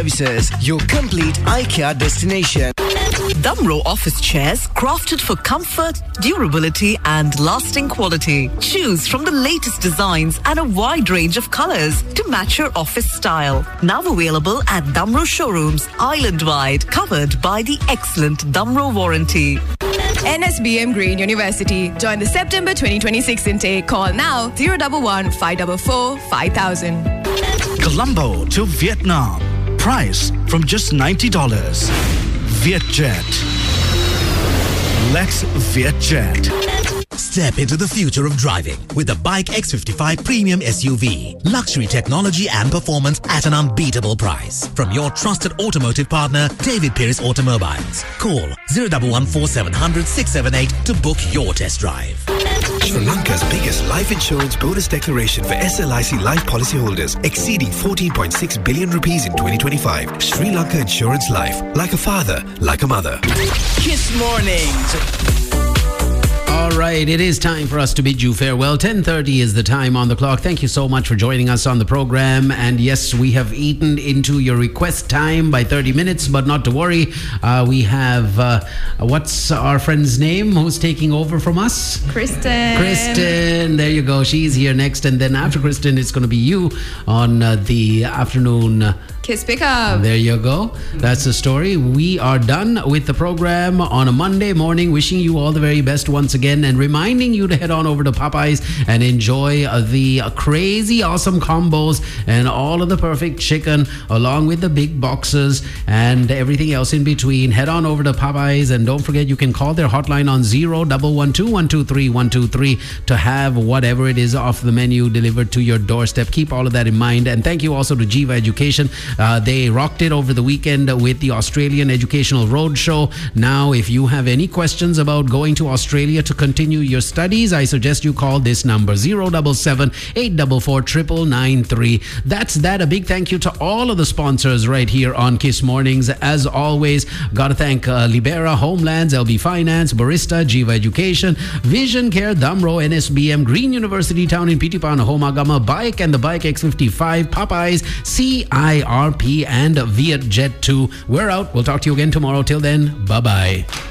Services, your complete IKEA destination. Damro office chairs crafted for comfort, durability and lasting quality. Choose from the latest designs and a wide range of colors to match your office style. Now available at Damro showrooms island-wide, covered by the excellent Damro warranty. NSBM Green University. Join the September 2026 intake. Call now 011 544 5000. Colombo to Vietnam. Price from just $90. Vietjet. Let's Vietjet. Step into the future of driving with the Bike X55 Premium SUV. Luxury technology and performance at an unbeatable price. From your trusted automotive partner, David Pierce Automobiles. Call 011 700 678 to book your test drive. Sri Lanka's biggest life insurance bonus declaration for SLIC life policyholders, exceeding 14.6 billion rupees in 2025. Sri Lanka Insurance Life. Like a father, like a mother. Kiss Mornings. All right, it is time for us to bid you farewell. 10:30 is the time on the clock. Thank you so much for joining us on the program. And yes, we have eaten into your request time by 30 minutes, but not to worry. We have, what's our friend's name who's taking over from us? Kristen, there you go. She's here next. And then after Kristen, it's going to be you on the afternoon Kiss Pickup. There you go. That's the story. We are done with the program on a Monday morning. Wishing you all the very best once again and reminding you to head on over to Popeyes and enjoy the crazy awesome combos and all of the perfect chicken along with the big boxes and everything else in between. Head on over to Popeyes and don't forget you can call their hotline on 0112123 to have whatever it is off the menu delivered to your doorstep. Keep all of that in mind. And thank you also to Jiva Education. They rocked it over the weekend with the Australian Educational Roadshow. Now, if you have any questions about going to Australia to continue your studies, I suggest you call this number 077 844 99993. That's that. A big thank you to all of the sponsors right here on Kiss Mornings. As always, gotta thank Libera, Homelands, LB Finance, Barista, Jiva Education, Vision Care, Damro, NSBM, Green University Town in Pitipana, Homagama, Bike and the Bike X55, Popeyes, CIRP and Vietjet 2. We're out. We'll talk to you again tomorrow. Till then, bye-bye.